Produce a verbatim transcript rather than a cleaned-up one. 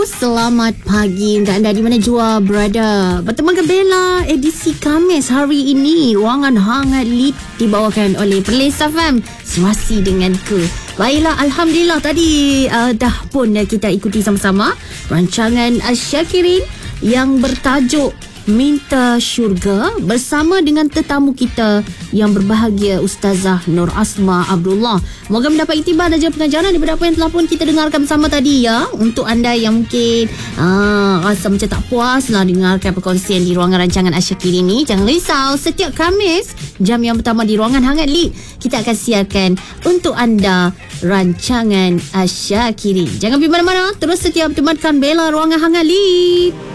Selamat pagi untuk anda di mana jua berada. Bertemankan Bella edisi Khamis hari ini. Ruangan Hangat Lead dibawakan oleh Perlis F M. Suasi dengan ke. Baiklah, Alhamdulillah tadi uh, dah pun uh, kita ikuti sama-sama rancangan Asyakirin yang bertajuk Minta Syurga bersama dengan tetamu kita yang berbahagia, Ustazah Nur Asma Abdullah. Moga mendapat iktibar dan juga pengajaran daripada apa yang telah pun kita dengarkan bersama tadi ya. Untuk anda yang mungkin aa, rasa macam tak puas lah dengarkan perkongsian di ruangan rancangan Asyakirin ini, jangan risau. Setiap Khamis jam yang pertama di ruangan Hangat Lead, kita akan siarkan untuk anda rancangan Asyakirin. Jangan pergi mana-mana, terus setia bertemankan Bella ruangan Hangat Lead.